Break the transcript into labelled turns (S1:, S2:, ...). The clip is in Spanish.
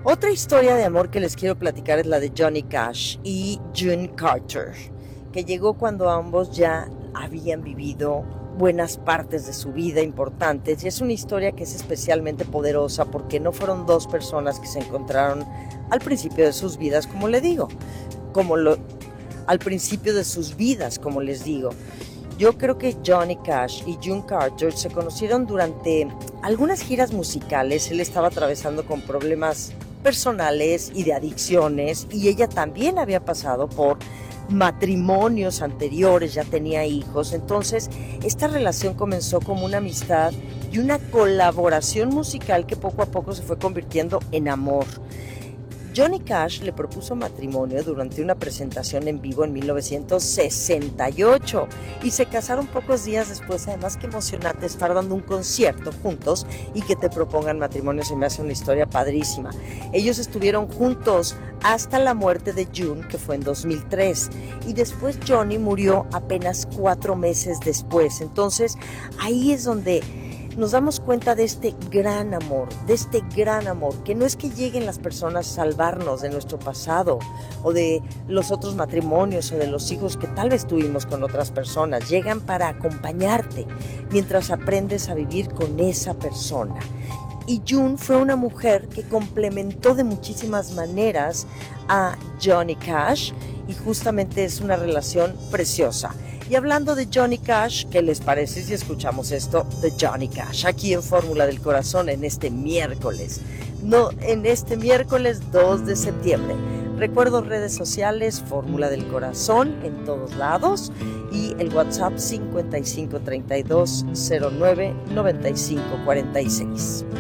S1: Otra historia de amor que les quiero platicar es la de Johnny Cash y June Carter, que llegó cuando ambos ya habían vivido buenas partes de su vida importantes, y es una historia que es especialmente poderosa porque no fueron dos personas que se encontraron al principio de sus vidas, como le digo, al principio de sus vidas, como les digo. Yo creo que Johnny Cash y June Carter se conocieron durante algunas giras musicales. Él estaba atravesando con problemas personales y de adicciones, y ella también había pasado por matrimonios anteriores, ya tenía hijos. Entonces esta relación comenzó como una amistad y una colaboración musical que poco a poco se fue convirtiendo en amor. Johnny Cash le propuso matrimonio durante una presentación en vivo en 1968 y se casaron pocos días después. Además, qué emocionante estar dando un concierto juntos y que te propongan matrimonio. Se me hace una historia padrísima. Ellos estuvieron juntos hasta la muerte de June, que fue en 2003, y después Johnny murió apenas 4 meses después. Entonces ahí es donde nos damos cuenta de este gran amor, que no es que lleguen las personas a salvarnos de nuestro pasado o de los otros matrimonios o de los hijos que tal vez tuvimos con otras personas. Llegan para acompañarte mientras aprendes a vivir con esa persona. Y June fue una mujer que complementó de muchísimas maneras a Johnny Cash, y justamente es una relación preciosa. Y hablando de Johnny Cash, ¿qué les parece si escuchamos esto de Johnny Cash aquí en Fórmula del Corazón en este miércoles? En este miércoles 2 de septiembre. Recuerdo redes sociales, Fórmula del Corazón en todos lados, y el WhatsApp 5532099546.